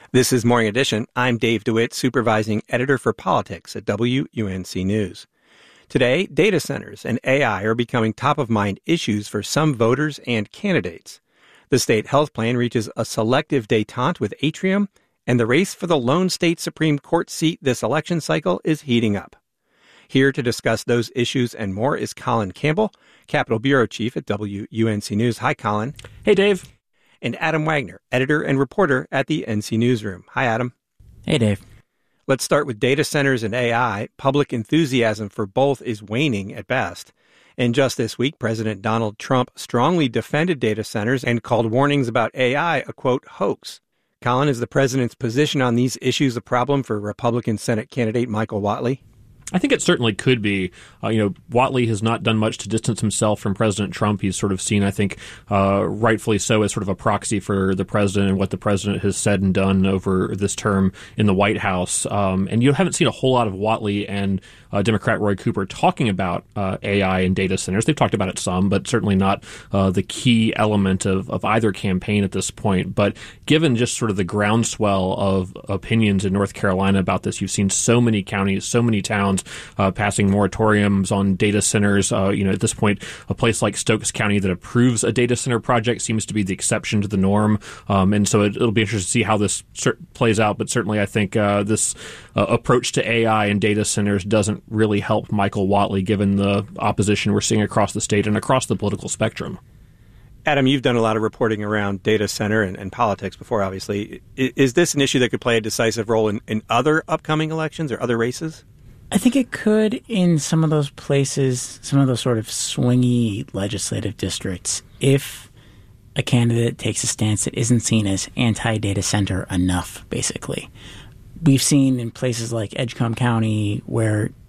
This is Morning Edition. I'm Dave DeWitt, supervising editor for politics at WUNC News. Today, data centers and AI are becoming top-of-mind issues for some voters and candidates. The state health plan reaches a selective détente with Atrium, and the race for the lone state Supreme Court seat this election cycle is heating up. Here to discuss those issues and more is Colin Campbell, Capitol Bureau Chief at WUNC News. Hi, Colin. Hey, Dave. And Adam Wagner, editor and reporter at the NC Newsroom. Hi, Adam. Hey, Dave. Let's start with data centers and AI. Public enthusiasm for both is waning at best. And just this week, President Donald Trump strongly defended data centers and called warnings about AI a, quote, hoax. Colin, is the president's position on these issues a problem for Republican Senate candidate Michael Whatley? I think it certainly could be. Whatley has not done much to distance himself from President Trump. He's sort of seen, I think, rightfully so, as sort of a proxy for the president and what the president has said and done over this term in the White House. And you haven't seen a whole lot of Whatley and Democrat Roy Cooper talking about AI and data centers. They've talked about it some, but certainly not the key element of either campaign at this point. But given just sort of the groundswell of opinions in North Carolina about this, you've seen so many counties, so many towns passing moratoriums on data centers. At this point, a place like Stokes County that approves a data center project seems to be the exception to the norm. And so it'll be interesting to see how this plays out. But certainly I think this approach to AI and data centers doesn't really help Michael Whatley, given the opposition we're seeing across the state and across the political spectrum. Adam, you've done a lot of reporting around data center and politics before, obviously. Is this an issue that could play a decisive role in other upcoming elections or other races? I think it could in some of those places, some of those sort of swingy legislative districts, if a candidate takes a stance that isn't seen as anti-data center enough, basically. We've seen in places like Edgecombe County where